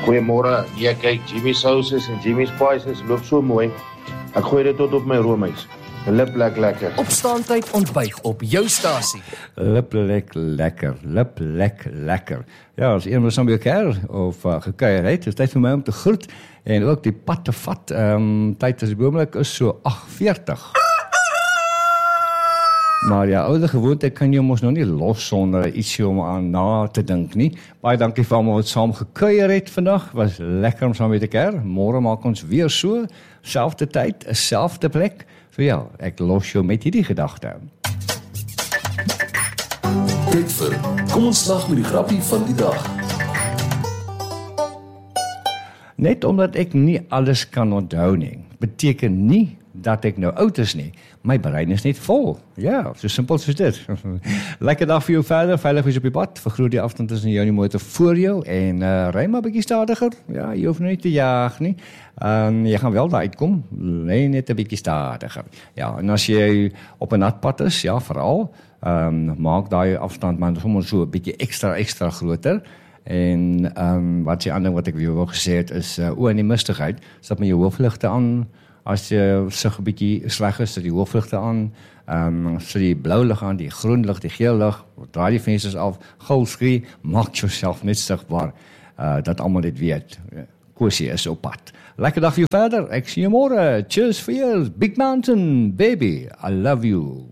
Goeiemôre. Ja, kyk, Jimmy Sauces en Jimmy Spices loop so mooi. Ek gooi dit tot op my roomys. Lip lekker. Opstaantyd ontbyt op jou stasie. Lip lekker. Ja, as iemand saam by elkaar of gekuier het, is tyd vir my om te groet en ook die pad te vat. Tyd as die oomblik is so 8:40. Maar ja, oude gewoonte kan jy mos nog nie los sonder ietsie om aan na te dink nie. Baie dankie vir almal wat saam gekuier het vandag. Was lekker om saam met mekaar. Môre maak ons weer so, selfde tyd, selfde plek. So ja, ek los jou met hierdie gedagte. Tyd vir kom ons slag met die grappie van die dag. Net omdat ek nie alles kan onthou nie, beteken nie dat ek nou oud is nie. My brein is net vol. Ja, so simpel soos dit. Lekker dag vir jou verder, veilig wees op die pad. Vergroot die afstand tussen jou en die motor voor jou en ry maar 'n bietjie stadiger. Ja, jy hoef nie te jaag nie. Jy gaan wel daar uitkom, ry net 'n bietjie stadiger. Ja, en as jy op 'n nat pad is, ja, veral, maak daai afstand maar sommer so 'n bietjie extra groter. En wat jy ander wat ek weer wou gesê het is in die mistigheid, sit met jou hoofligte aan. As jy sig 'n bietjie sleg is, sit die hoofligte aan, sit die blou lig aan, die groen lig, die geel lig, draai die vensters af, gou skree, maak jouself net sigbaar, dat almal dit weet. Kosie is op pad. Lekker dag vir jou verder, ek sien jou môre. Cheers vir jou, Big Mountain, baby, I love you.